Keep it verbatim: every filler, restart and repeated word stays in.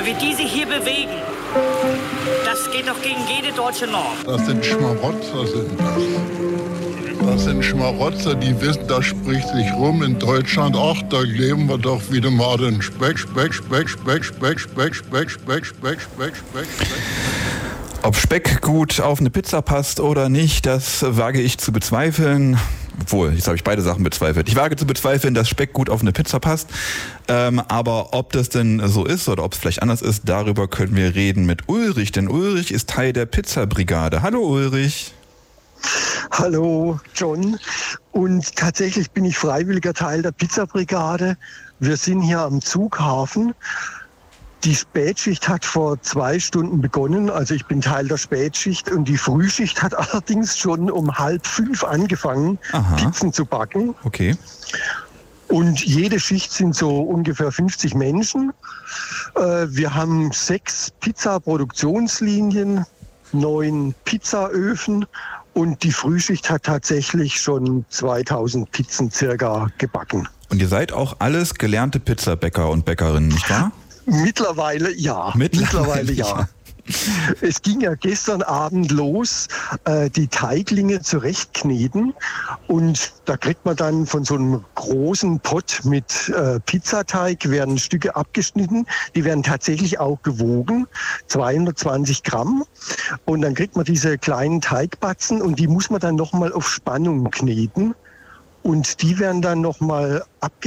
Aber wie die sich hier bewegen, das geht doch gegen jede deutsche Norm. Das sind Schmarotzer, sind das. Das sind Schmarotzer, die wissen, das spricht sich rum in Deutschland. Ach, da leben wir doch wieder mal den Speck, Speck, Speck, Speck, Speck, Speck, Speck, Speck, Speck, Speck, Speck, Speck. Ob Speck gut auf eine Pizza passt oder nicht, das wage ich zu bezweifeln. Obwohl, jetzt habe ich beide Sachen bezweifelt. Ich wage zu bezweifeln, dass Speck gut auf eine Pizza passt. Ähm, aber ob das denn so ist oder ob es vielleicht anders ist, darüber können wir reden mit Ulrich. Denn Ulrich ist Teil der Pizzabrigade. Hallo Ulrich. Hallo John. Und tatsächlich bin ich freiwilliger Teil der Pizzabrigade. Wir sind hier am Zughafen. Die Spätschicht hat vor zwei Stunden begonnen, also ich bin Teil der Spätschicht, und die Frühschicht hat allerdings schon um halb fünf angefangen, Aha. Pizzen zu backen. Okay. Und jede Schicht sind so ungefähr fünfzig Menschen. Wir haben sechs Pizza-Produktionslinien, neun Pizzaöfen, und die Frühschicht hat tatsächlich schon zweitausend Pizzen circa gebacken. Und ihr seid auch alles gelernte Pizzabäcker und Bäckerinnen, nicht wahr? Mittlerweile ja. Mittlerweile, Mittlerweile ja. ja. Es ging ja gestern Abend los, äh, die Teiglinge zurechtkneten, und da kriegt man dann von so einem großen Pott mit äh, Pizzateig, werden Stücke abgeschnitten, die werden tatsächlich auch gewogen, zweihundertzwanzig Gramm, und dann kriegt man diese kleinen Teigbatzen und die muss man dann nochmal auf Spannung kneten, und die werden dann nochmal abgeschnitten.